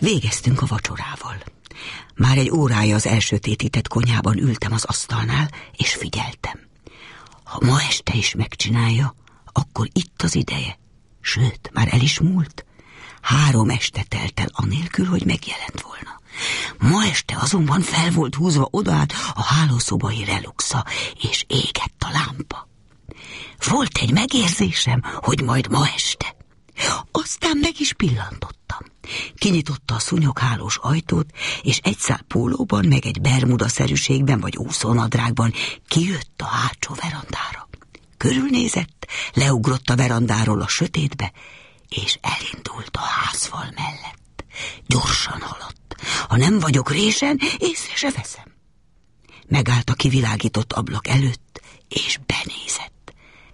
Végeztünk a vacsorával. Már egy órája az elsötétített konyhában ültem az asztalnál, és figyeltem. Ha ma este is megcsinálja, akkor itt az ideje. Sőt, már el is múlt. 3 este telt el anélkül, hogy megjelent volna. Ma este azonban fel volt húzva odaát a hálószobai reluxa, és égett a lámpa. Volt egy megérzésem, hogy majd ma este. Aztán meg is pillantottam. Kinyitotta a szúnyoghálós ajtót, és egy szál pólóban, meg egy bermudaszerűségben vagy úszónadrágban kijött a hátsó verandára. Körülnézett, leugrott a verandáról a sötétbe, és elindult a házfal mellett. Gyorsan haladt. Ha nem vagyok résen, észre se veszem. Megállt a kivilágított ablak előtt, és benézett.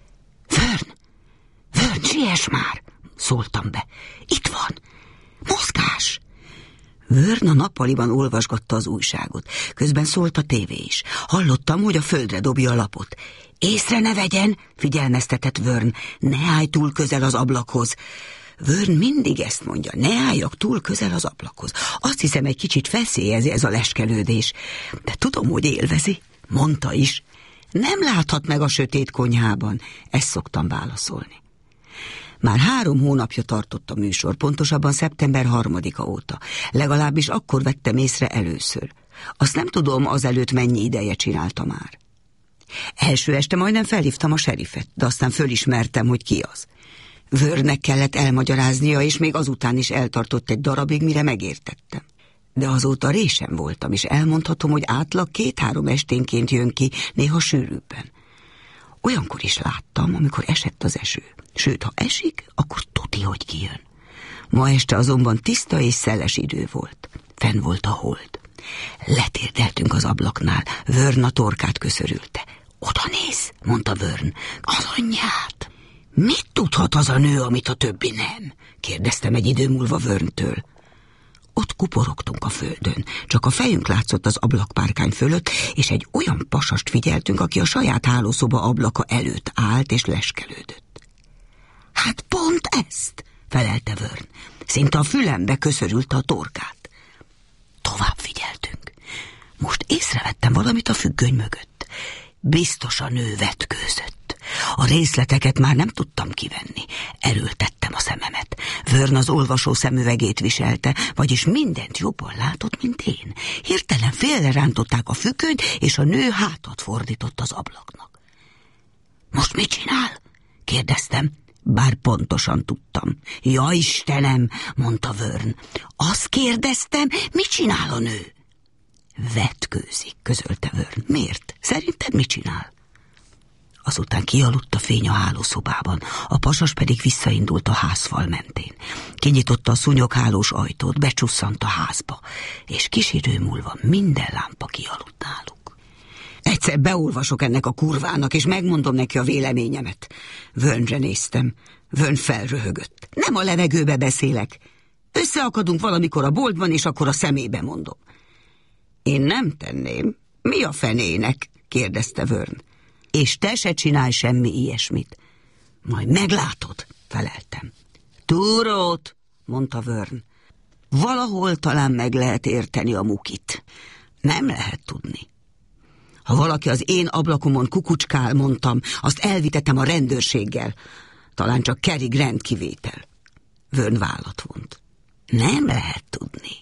Vern, siess már! Szóltam be. Itt van! Mozgás! Vern a nappaliban olvasgatta az újságot. Közben szólt a tévé is. Hallottam, hogy a földre dobja a lapot. Észre ne vegyen, figyelmeztetett Vern. Ne állj túl közel az ablakhoz. Vern mindig ezt mondja, ne álljak túl közel az ablakhoz. Azt hiszem, egy kicsit feszélyezi ez a leskelődés. De tudom, hogy élvezi. Mondta is. Nem láthat meg a sötét konyhában. Ezt szoktam válaszolni. Már 3 hónapja tartott a műsor, pontosabban szeptember 3-a óta. Legalábbis akkor vettem észre először. Azt nem tudom, azelőtt mennyi ideje csinálta már. Első este majdnem felhívtam a serifet, de aztán fölismertem, hogy ki az. Vernnek kellett elmagyaráznia, és még azután is eltartott egy darabig, mire megértettem. De azóta résen voltam, és elmondhatom, hogy átlag 2-3 esténként jön ki, néha sűrűbben. Olyankor is láttam, amikor esett az eső. Sőt, ha esik, akkor tuti, hogy kijön. Ma este azonban tiszta és szeles idő volt. Fenn volt a hold. Letérdeltünk az ablaknál. Vern a torkát köszörülte. Oda néz, mondta Vern. Az anyját. Mit tudhat az a nő, amit a többi nem? Kérdeztem egy idő múlva Verntől. Ott kuporogtunk a földön, csak a fejünk látszott az ablakpárkány fölött, és egy olyan pasast figyeltünk, aki a saját hálószoba ablaka előtt állt és leskelődött. Hát pont ezt, felelte Vern. Szinte a fülembe köszörülte a torkát. Tovább figyeltünk. Most észrevettem valamit a függöny mögött. Biztos a nő vetkőzött. A részleteket már nem tudtam kivenni. Erőltettem a szememet. Vern az olvasó szemüvegét viselte, vagyis mindent jobban látott, mint én. Hirtelen félrerántották a függönyt, és a nő hátat fordított az ablaknak. Most mit csinál? Kérdeztem, bár pontosan tudtam. Ja, Istenem, mondta Vern. Azt kérdeztem, mit csinál a nő? Vetkőzik, közölte Vern. Miért? Szerinted mit csinál? Azután kialudt a fény a hálószobában, a pasas pedig visszaindult a házfal mentén. Kinyitotta a szúnyoghálós ajtót, becsusszant a házba, és kis idő múlva minden lámpa kialudt náluk. Egyszer beolvasok ennek a kurvának, és megmondom neki a véleményemet. Vernre néztem. Vern felröhögött. Nem a levegőbe beszélek. Összeakadunk valamikor a boltban, és akkor a szemébe mondom. Én nem tenném. Mi a fenének? Kérdezte Vern. És te se csinálj semmi ilyesmit. Majd meglátod, feleltem. Túrót, mondta Vern. Valahol talán meg lehet érteni a mukit. Nem lehet tudni. Ha valaki az én ablakomon kukucskál, mondtam, azt elvitetem a rendőrséggel. Talán csak Cary Grant kivétel. Vern vállat vont. Nem lehet tudni.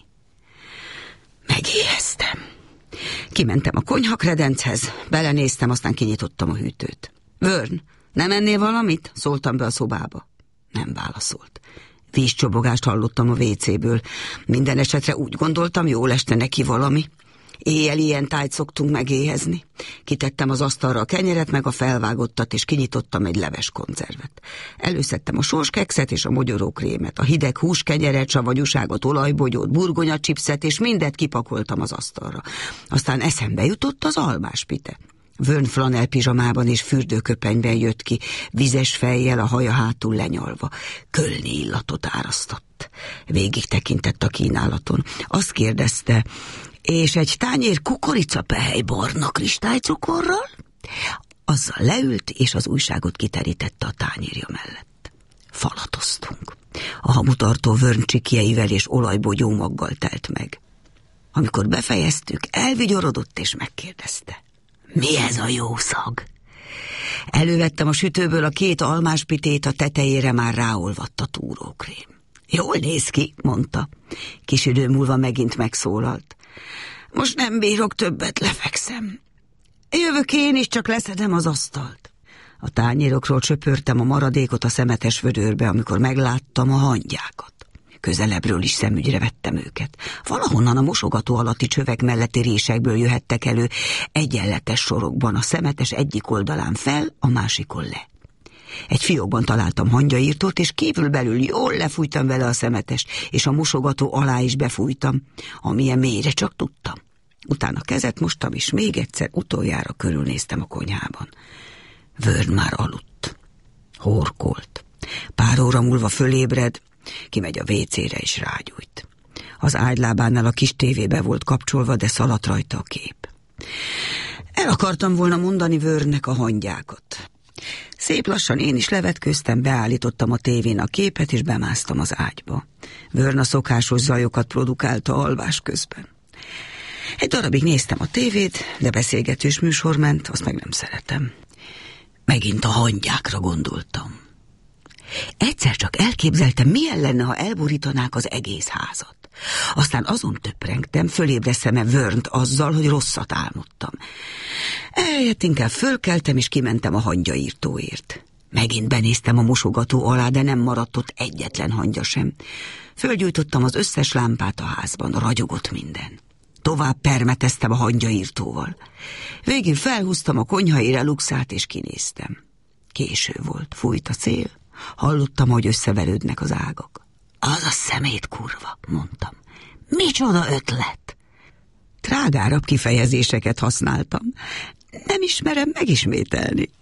Megéheztem. Kimentem a konyhakredenchez, belenéztem, aztán kinyitottam a hűtőt. Vern, nem ennél valamit? Szóltam be a szobába. Nem válaszolt. Vízcsobogást hallottam a WC-ből. Minden esetre úgy gondoltam, jól este neki valami. Éjjel ilyen tájt szoktunk megéhezni. Kitettem az asztalra a kenyeret, meg a felvágottat, és kinyitottam egy leves konzervet. Előszedtem a sorskekszet és a mogyorókrémet, a hideg húskenyeret, savanyúságot, olajbogyót, burgonyacsipszet, és mindet kipakoltam az asztalra. Aztán eszembe jutott az almáspite. Vern flanel pizsamában és fürdőköpenyben jött ki, vizes fejjel, a haja hátul lenyalva. Kölni illatot árasztott. Végig tekintett a kínálaton. Azt kérdezte, és egy tányér kukoricapehely barna kristálycukorral? Azzal leült, és az újságot kiterítette a tányérja mellett. Falatoztunk. A hamutartó vörncsikjeivel és olajbogyómaggal telt meg. Amikor befejeztük, elvigyorodott és megkérdezte: mi ez a jó szag? Elővettem a sütőből a 2 almáspitét, a tetejére már ráolvadt a túrókrém. Jól néz ki, mondta. Kis idő múlva megint megszólalt. Most nem bírok többet, lefekszem. Jövök én is, csak leszedem az asztalt. A tányérokról csöpörtem a maradékot a szemetes vödörbe, amikor megláttam a hangyákat. Közelebbről is szemügyre vettem őket. Valahonnan a mosogató alatti csövek melletti résekből jöhettek elő, egyenletes sorokban, a szemetes egyik oldalán fel, a másikon le. Egy fiókban találtam hangyaírtót, és kívül-belül jól lefújtam vele a szemetest, és a mosogató alá is befújtam, amilyen mélyre csak tudtam. Utána kezet mostam, és még egyszer utoljára körülnéztem a konyhában. Vörn már aludt. Horkolt. Pár óra múlva fölébred, kimegy a WC-re és rágyújt. Az ágylábánál a kis tévébe volt kapcsolva, de szaladt rajta a kép. El akartam volna mondani Vörnnek a hangyákat. Szép lassan én is levetkőztem, beállítottam a tévén a képet, és bemásztam az ágyba. Vörn a szokásos zajokat produkálta alvás közben. Egy darabig néztem a tévét, de beszélgetős műsor ment, azt meg nem szeretem. Megint a hangyákra gondoltam. Egyszer csak elképzeltem, milyen lenne, ha elborítanák az egész házat. Aztán azon töprengtem, fölébreszem-e Vörnt azzal, hogy rosszat álmodtam. Ehelyett inkább fölkeltem, és kimentem a hangyaírtóért. Megint benéztem a mosogató alá, de nem maradt ott egyetlen hangya sem. Fölgyújtottam az összes lámpát a házban, ragyogott minden. Tovább permeteztem a hangyaírtóval. Végül felhúztam a konyhai reluxát, és kinéztem. Késő volt, fújt a szél, hallottam, hogy összeverődnek az ágak. Az a szemét kurva, mondtam. Micsoda ötlet! Trágárabb kifejezéseket használtam. Nem ismerem megismételni.